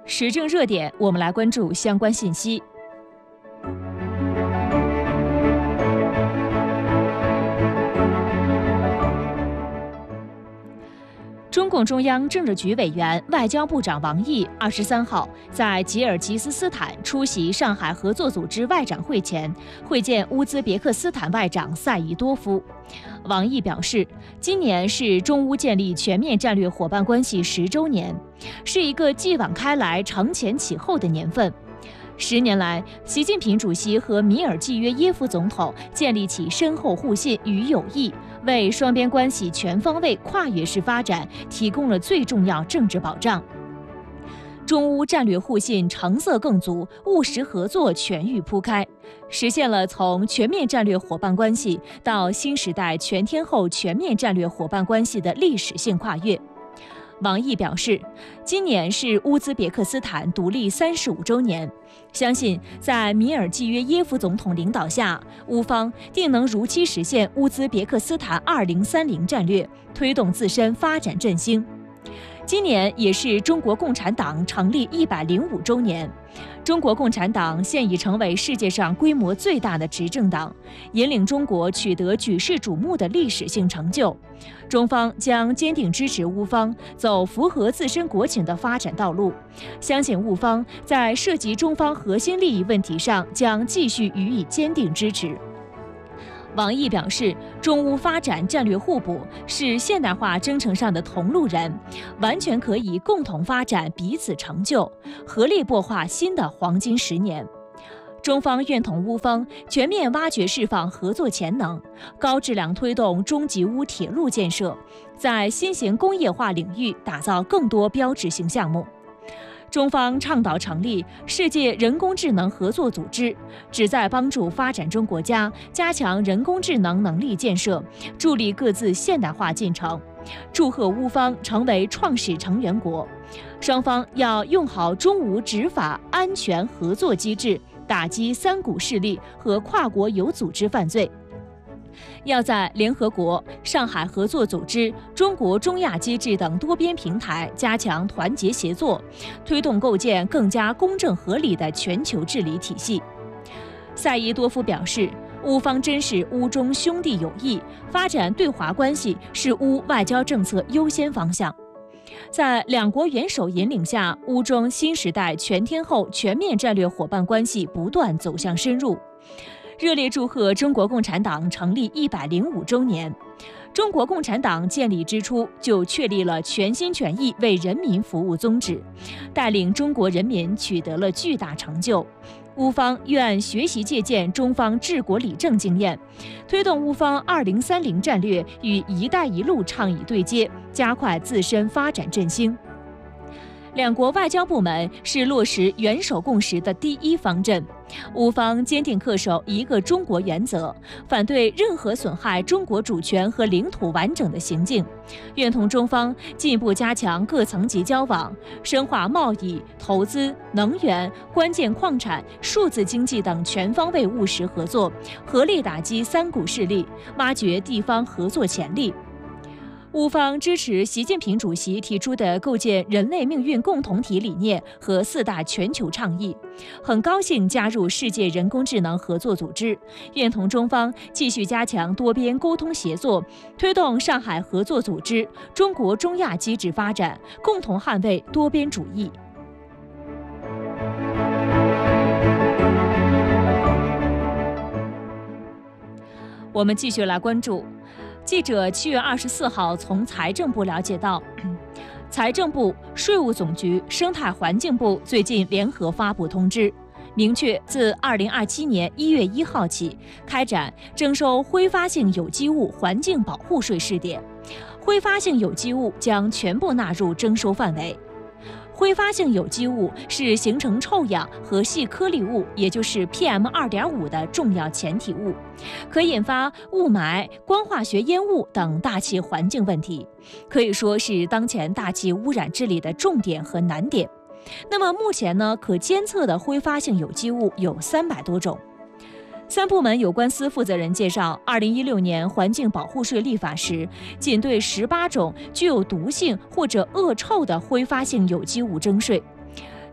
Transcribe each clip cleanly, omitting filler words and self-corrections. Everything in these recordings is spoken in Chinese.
时政热点，我们来关注相关信息。中共中央政治局委员、外交部长王毅23号在吉尔吉斯斯坦出席上海合作组织外长会前，会见乌兹别克斯坦外长赛义多夫。王毅表示，今年是中乌建立全面战略伙伴关系10周年，是一个继往开来、承前启后的年份。10年来，习近平主席和米尔济约耶夫总统建立起深厚互信与友谊，为双边关系全方位跨越式发展提供了最重要政治保障。中乌战略互信成色更足，务实合作全域铺开，实现了从全面战略伙伴关系到新时代全天候全面战略伙伴关系的历史性跨越。王毅表示，今年是乌兹别克斯坦独立35周年，相信在米尔济约耶夫总统领导下，乌方定能如期实现乌兹别克斯坦2030战略，推动自身发展振兴。今年也是中国共产党成立105周年，中国共产党现已成为世界上规模最大的执政党，引领中国取得举世瞩目的历史性成就。中方将坚定支持乌方走符合自身国情的发展道路，相信乌方在涉及中方核心利益问题上将继续予以坚定支持。王毅表示，中乌发展战略互补，是现代化征程上的同路人，完全可以共同发展彼此成就，合力擘画新的黄金10年。中方愿同乌方全面挖掘释放合作潜能，高质量推动中吉乌铁路建设，在新型工业化领域打造更多标志性项目。中方倡导成立世界人工智能合作组织，旨在帮助发展中国家加强人工智能能力建设，助力各自现代化进程。祝贺乌方成为创始成员国，双方要用好中乌执法安全合作机制，打击三股势力和跨国有组织犯罪。要在联合国、上海合作组织、中国中亚机制等多边平台加强团结协作，推动构建更加公正合理的全球治理体系。赛义多夫表示，乌方珍视乌中兄弟友谊，发展对华关系是乌外交政策优先方向。在两国元首引领下，乌中新时代全天候全面战略伙伴关系不断走向深入。热烈祝贺中国共产党成立105周年。中国共产党建立之初就确立了全心全意为人民服务宗旨，带领中国人民取得了巨大成就。乌方愿学习借鉴中方治国理政经验，推动乌方2030战略与“一带一路”倡议对接，加快自身发展振兴。两国外交部门是落实元首共识的第一方阵，乌方坚定恪守一个中国原则，反对任何损害中国主权和领土完整的行径，愿同中方进一步加强各层级交往，深化贸易、投资、能源、关键矿产、数字经济等全方位务实合作，合力打击三股势力，挖掘地方合作潜力。乌方支持习近平主席提出的构建人类命运共同体理念和4大全球倡议，很高兴加入世界人工智能合作组织，愿同中方继续加强多边沟通协作，推动上海合作组织、中国中亚机制发展，共同捍卫多边主义。我们继续来关注。记者7月24号从财政部了解到，财政部、税务总局、生态环境部最近联合发布通知，明确自2027年1月1号起开展征收挥发性有机物环境保护税试点，挥发性有机物将全部纳入征收范围。挥发性有机物是形成臭氧和细颗粒物，也就是 PM2.5 的重要前体物，可引发雾霾、光化学烟雾等大气环境问题，可以说是当前大气污染治理的重点和难点。那么目前呢，可监测的挥发性有机物有300多种。3部门有关司负责人介绍，2016年环境保护税立法时，仅对18种具有毒性或者恶臭的挥发性有机物征税。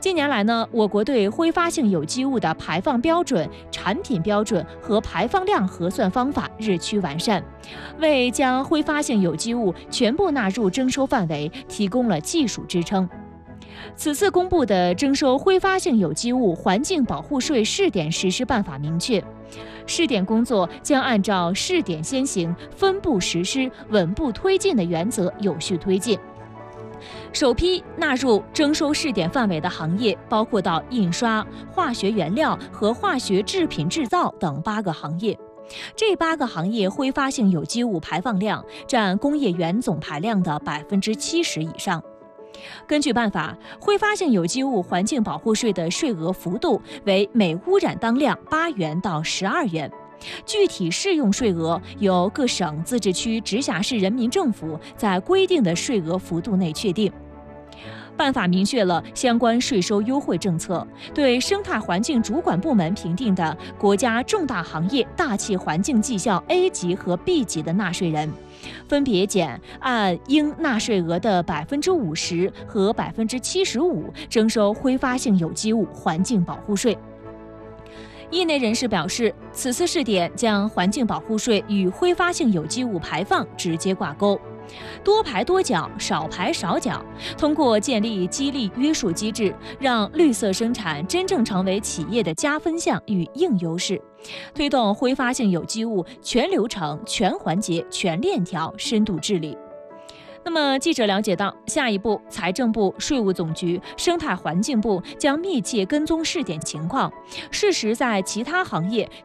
近年来呢，我国对挥发性有机物的排放标准、产品标准和排放量核算方法日趋完善，为将挥发性有机物全部纳入征收范围提供了技术支撑。此次公布的征收挥发性有机物环境保护税试点实施办法明确，试点工作将按照试点先行、分步实施、稳步推进的原则有序推进。首批纳入征收试点范围的行业包括到印刷、化学原料和化学制品制造等8个行业。这8个行业挥发性有机物排放量占工业原总排量的70%以上。根据办法，挥发性有机物环境保护税的税额幅度为每污染当量8元到12元，具体适用税额由各省、自治区、直辖市人民政府在规定的税额幅度内确定。办法明确了相关税收优惠政策，对生态环境主管部门评定的国家重大行业大气环境绩效 A 级和 B 级的纳税人，分别减按应纳税额的50%和75%征收挥发性有机物环境保护税。业内人士表示，此次试点将环境保护税与挥发性有机物排放直接挂钩，多排多缴，少排少缴，通过建立激励约束机制，让绿色生产真正成为企业的加分项与硬优势，推动挥发性有机物全流程、全环节、全链条深度治理。那么，记者了解到，下一步，财政部、税务总局、生态环境部将密切跟踪试点情况，适时在其他行业